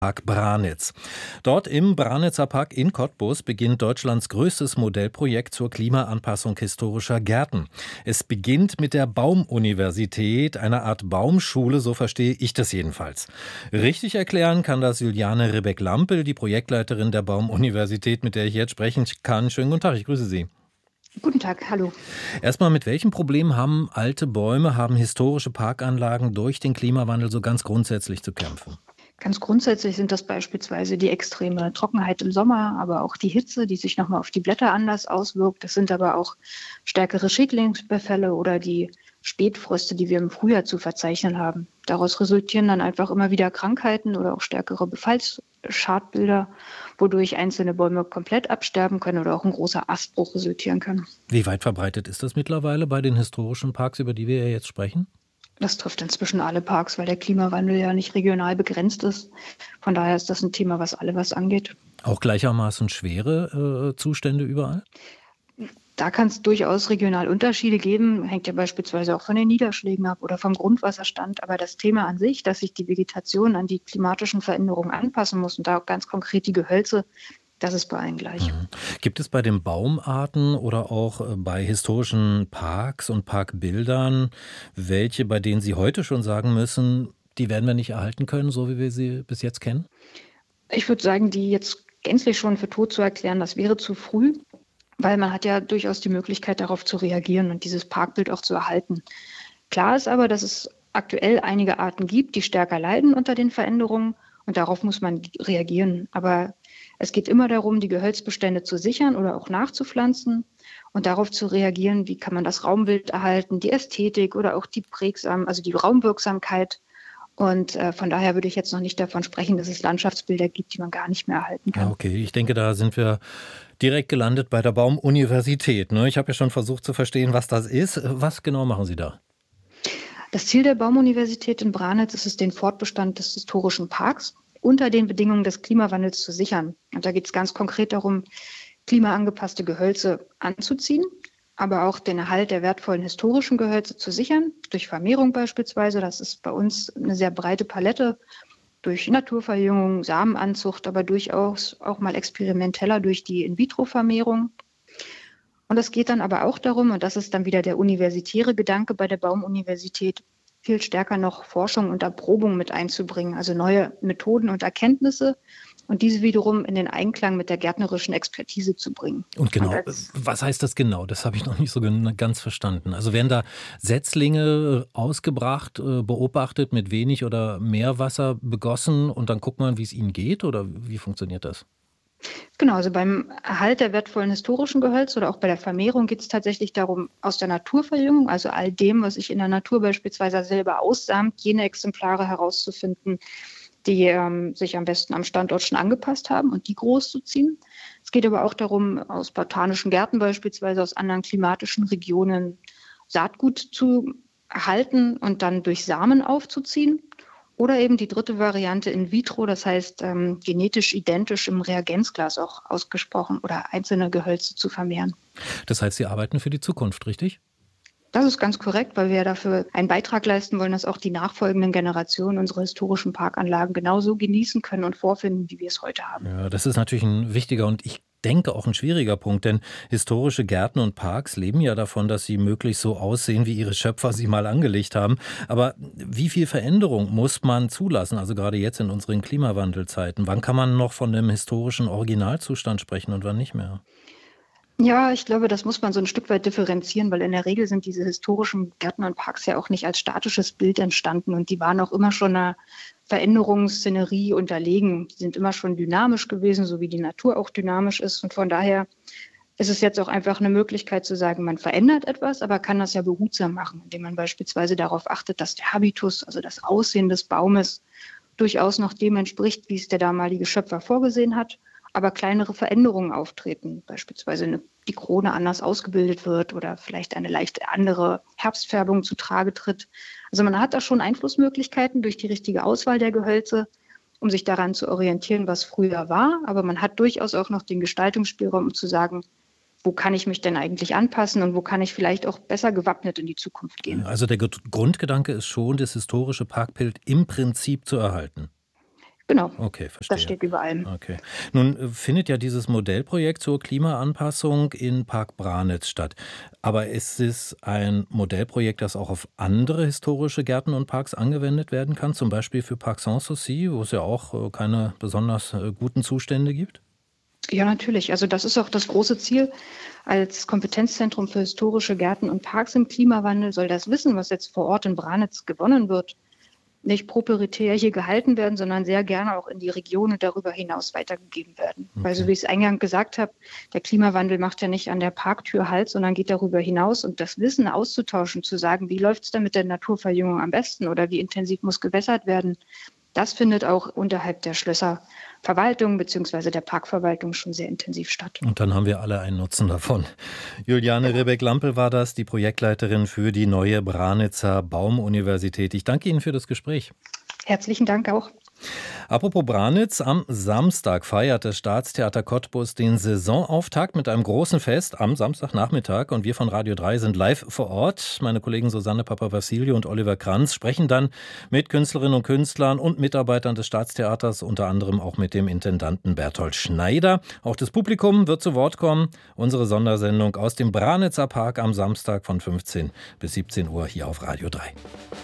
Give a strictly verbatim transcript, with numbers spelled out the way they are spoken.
Park Branitz. Dort im Branitzer Park in Cottbus beginnt Deutschlands größtes Modellprojekt zur Klimaanpassung historischer Gärten. Es beginnt mit der Baumuniversität, einer Art Baumschule, so verstehe ich das jedenfalls. Richtig erklären kann das Juliane Ribbeck-Lampel, die Projektleiterin der Baumuniversität, mit der ich jetzt sprechen kann. Schönen guten Tag, ich grüße Sie. Guten Tag, hallo. Erstmal, mit welchem Problem haben alte Bäume, haben historische Parkanlagen durch den Klimawandel so ganz grundsätzlich zu kämpfen? Ganz grundsätzlich sind das beispielsweise die extreme Trockenheit im Sommer, aber auch die Hitze, die sich nochmal auf die Blätter anders auswirkt. Das sind aber auch stärkere Schädlingsbefälle oder die Spätfröste, die wir im Frühjahr zu verzeichnen haben. Daraus resultieren dann einfach immer wieder Krankheiten oder auch stärkere Befallsschadbilder, wodurch einzelne Bäume komplett absterben können oder auch ein großer Astbruch resultieren kann. Wie weit verbreitet ist das mittlerweile bei den historischen Parks, über die wir ja jetzt sprechen? Das trifft inzwischen alle Parks, weil der Klimawandel ja nicht regional begrenzt ist. Von daher ist das ein Thema, was alle was angeht. Auch gleichermaßen schwere äh, Zustände überall? Da kann es durchaus regional Unterschiede geben, hängt ja beispielsweise auch von den Niederschlägen ab oder vom Grundwasserstand. Aber das Thema an sich, dass sich die Vegetation an die klimatischen Veränderungen anpassen muss und da auch ganz konkret die Gehölze, das ist bei allen gleich. Mhm. Gibt es bei den Baumarten oder auch äh, bei historischen Parks und Parkbildern welche, bei denen Sie heute schon sagen müssen, die werden wir nicht erhalten können, so wie wir sie bis jetzt kennen? Ich würde sagen, die jetzt gänzlich schon für tot zu erklären, das wäre zu früh, weil man hat ja durchaus die Möglichkeit, darauf zu reagieren und dieses Parkbild auch zu erhalten. Klar ist aber, dass es aktuell einige Arten gibt, die stärker leiden unter den Veränderungen und darauf muss man reagieren. Aber es geht immer darum, die Gehölzbestände zu sichern oder auch nachzupflanzen und darauf zu reagieren, wie kann man das Raumbild erhalten, die Ästhetik oder auch die Prägsam, also die Raumwirksamkeit. Und äh, von daher würde ich jetzt noch nicht davon sprechen, dass es Landschaftsbilder gibt, die man gar nicht mehr erhalten Ja, kann. okay. Ich denke, da sind wir direkt gelandet bei der Baumuniversität. Ne? Ich habe ja schon versucht zu verstehen, was das ist. Was genau machen Sie da? Das Ziel der Baumuniversität in Branitz ist es, den Fortbestand des historischen Parks unter den Bedingungen des Klimawandels zu sichern. Und da geht es ganz konkret darum, klimaangepasste Gehölze anzuziehen, aber auch den Erhalt der wertvollen historischen Gehölze zu sichern, durch Vermehrung beispielsweise. Das ist bei uns eine sehr breite Palette, durch Naturverjüngung, Samenanzucht, aber durchaus auch mal experimenteller durch die In-vitro-Vermehrung. Und es geht dann aber auch darum, und das ist dann wieder der universitäre Gedanke bei der Baumuniversität, viel stärker noch Forschung und Erprobung mit einzubringen, also neue Methoden und Erkenntnisse und diese wiederum in den Einklang mit der gärtnerischen Expertise zu bringen. Und Und genau, als was heißt das genau? Das habe ich noch nicht so gen- ganz verstanden. Also werden da Setzlinge ausgebracht, äh, beobachtet, mit wenig oder mehr Wasser begossen und dann guckt man, wie es ihnen geht? Oder wie funktioniert das? Genau, also beim Erhalt der wertvollen historischen Gehölze oder auch bei der Vermehrung geht es tatsächlich darum, aus der Naturverjüngung, also all dem, was sich in der Natur beispielsweise selber aussamt, jene Exemplare herauszufinden, die ähm, sich am besten am Standort schon angepasst haben und die großzuziehen. Es geht aber auch darum, aus botanischen Gärten beispielsweise, aus anderen klimatischen Regionen Saatgut zu erhalten und dann durch Samen aufzuziehen. Oder eben die dritte Variante in vitro, das heißt ähm, genetisch identisch im Reagenzglas auch ausgesprochen oder einzelne Gehölze zu vermehren. Das heißt, Sie arbeiten für die Zukunft, richtig? Das ist ganz korrekt, weil wir ja dafür einen Beitrag leisten wollen, dass auch die nachfolgenden Generationen unsere historischen Parkanlagen genauso genießen können und vorfinden, wie wir es heute haben. Ja, das ist natürlich ein wichtiger und ich denke auch ein schwieriger Punkt, denn historische Gärten und Parks leben ja davon, dass sie möglichst so aussehen, wie ihre Schöpfer sie mal angelegt haben. Aber wie viel Veränderung muss man zulassen, also gerade jetzt in unseren Klimawandelzeiten? Wann kann man noch von dem historischen Originalzustand sprechen und wann nicht mehr? Ja, ich glaube, das muss man so ein Stück weit differenzieren, weil in der Regel sind diese historischen Gärten und Parks ja auch nicht als statisches Bild entstanden und die waren auch immer schon einer Veränderungsszenerie unterlegen. Die sind immer schon dynamisch gewesen, so wie die Natur auch dynamisch ist. Und von daher ist es jetzt auch einfach eine Möglichkeit zu sagen, man verändert etwas, aber kann das ja behutsam machen, indem man beispielsweise darauf achtet, dass der Habitus, also das Aussehen des Baumes, durchaus noch dem entspricht, wie es der damalige Schöpfer vorgesehen hat, aber kleinere Veränderungen auftreten, beispielsweise eine, die Krone anders ausgebildet wird oder vielleicht eine leicht andere Herbstfärbung zutage tritt. Also man hat da schon Einflussmöglichkeiten durch die richtige Auswahl der Gehölze, um sich daran zu orientieren, was früher war, aber man hat durchaus auch noch den Gestaltungsspielraum, um zu sagen, wo kann ich mich denn eigentlich anpassen und wo kann ich vielleicht auch besser gewappnet in die Zukunft gehen. Also der Ge- Grundgedanke ist schon, das historische Parkbild im Prinzip zu erhalten. Genau, Okay, verstehe. das steht über allem. Okay. Nun äh, findet ja dieses Modellprojekt zur Klimaanpassung in Park Branitz statt. Aber ist es ein Modellprojekt, das auch auf andere historische Gärten und Parks angewendet werden kann, zum Beispiel für Parc Sanssouci, wo es ja auch äh, keine besonders äh, guten Zustände gibt? Ja, natürlich. Also das ist auch das große Ziel. Als Kompetenzzentrum für historische Gärten und Parks im Klimawandel soll das Wissen, was jetzt vor Ort in Branitz gewonnen wird, nicht proprietär hier gehalten werden, sondern sehr gerne auch in die Region und darüber hinaus weitergegeben werden. Weil, so Okay. wie ich es eingangs gesagt habe, der Klimawandel macht ja nicht an der Parktür Halt, sondern geht darüber hinaus. Und das Wissen auszutauschen, zu sagen, wie läuft es denn mit der Naturverjüngung am besten oder wie intensiv muss gewässert werden, das findet auch unterhalb der Schlösserverwaltung bzw. der Parkverwaltung schon sehr intensiv statt. Und dann haben wir alle einen Nutzen davon. Juliane Ribbeck-Lampel war das, die Projektleiterin für die neue Branitzer Baumuniversität. Ich danke Ihnen für das Gespräch. Herzlichen Dank auch. Apropos Branitz, am Samstag feiert das Staatstheater Cottbus den Saisonauftakt mit einem großen Fest am Samstagnachmittag. Und wir von Radio drei sind live vor Ort. Meine Kollegen Susanne Papavassiliou und Oliver Kranz sprechen dann mit Künstlerinnen und Künstlern und Mitarbeitern des Staatstheaters, unter anderem auch mit dem Intendanten Berthold Schneider. Auch das Publikum wird zu Wort kommen. Unsere Sondersendung aus dem Branitzer Park am Samstag von fünfzehn bis siebzehn Uhr hier auf Radio drei.